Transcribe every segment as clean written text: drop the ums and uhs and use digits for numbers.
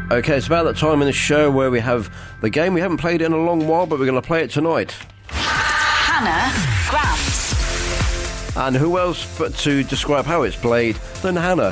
Okay, it's about that time in the show where we have the game. We haven't played it in a long while, but we're going to play it tonight. Hannah Grams. And who else but to describe how it's played than Hannah?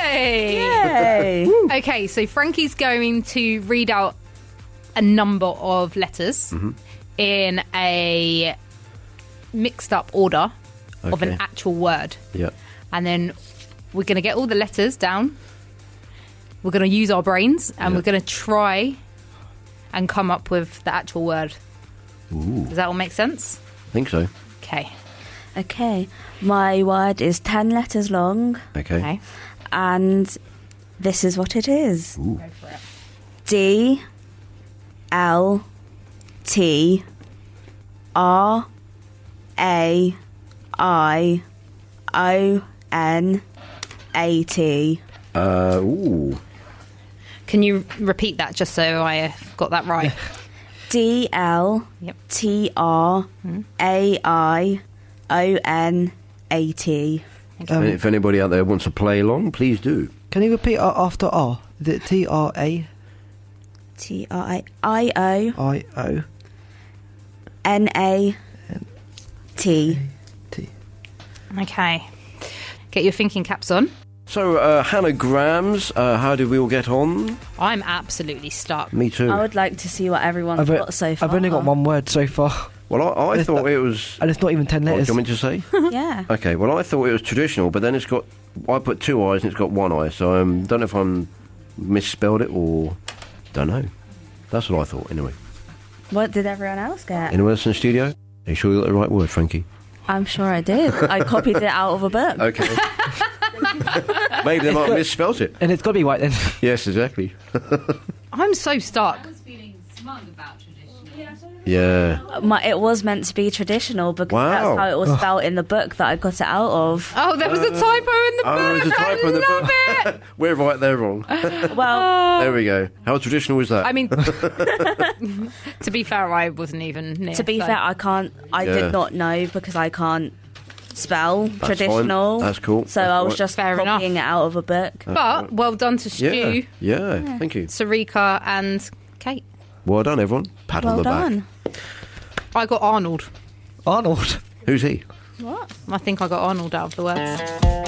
Yay! Okay, so Frankie's going to read out a number of letters in a mixed up order of an actual word. Yep. And then we're going to get all the letters down. We're going to use our brains and we're going to try and come up with the actual word. Ooh. Does that all make sense? I think so. Okay. Okay, my word is 10 letters long, Okay. and this is what it is. Ooh. Go for it. D L T R A I O N A T. Ooh. Can you repeat that just so I got that right? D L T R A I O N A T. And if anybody out there wants to play along, please do. Can you repeat after R? Is it T-R-A? T R A I O I-O N A T. T. Okay. Get your thinking caps on. So, Hannah Grams, how did we all get on? I'm absolutely stuck. Me too. I would like to see what everyone's got so far. I've only got one word so far. Well, I thought it was... And it's not even 10 What letters. do you want me to say? Yeah. Okay, well, I thought it was traditional, but then it's got... I put 2 eyes and it's got 1 eye, so I don't know if I'm misspelled it or... Don't know. That's what I thought, anyway. What did everyone else get? Anyone else in the studio? Are you sure you got the right word, Frankie? I'm sure I did. I copied it out of a book. Okay. Maybe they might have misspelled it. And it's got to be right then. Yes, exactly. I'm so stuck. I was feeling smug about tradition. Yeah. It was meant to be traditional because Wow. that's how it was spelled in the book that I got it out of. Oh, there was a typo in the book. There's a typo in the I love book. it. We're right, they're wrong. Well, There we go. How traditional was that? I mean, to be fair, I wasn't even near. to be so- fair, I Yeah. did not know because I can't spell That's traditional. fine. That's cool. So That's I was right. just Fair enough. copying it out of a book. But well done to Stu, Yeah. Thank you. Sarika, and Kate. Well done, everyone. Pat on Well the done. back. I got Arnold. Arnold. Who's he? What? I think I got Arnold out of the words.